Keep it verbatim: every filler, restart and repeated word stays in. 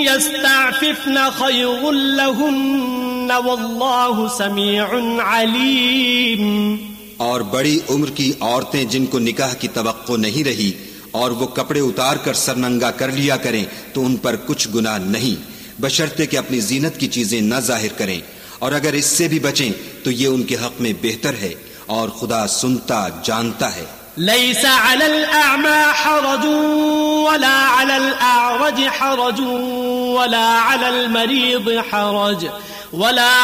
यस्तअफिफन खैरुल लहुन्न वल्लाहु समीउन अलीम। और बड़ी उम्र की औरतें जिनको निकाह की तवक्को नहीं रही और वो कपड़े उतार कर सरनंगा कर लिया करें तो उन पर कुछ गुनाह नहीं, बशर्ते कि अपनी जीनत की चीजें न जाहिर करें, और अगर इससे भी बचें तो ये उनके हक में बेहतर है और खुदा सुनता जानता है। लैसा अलल अअमा हरजुन वला अलल अअरज हरजुन वला अलल मरीद हरज वला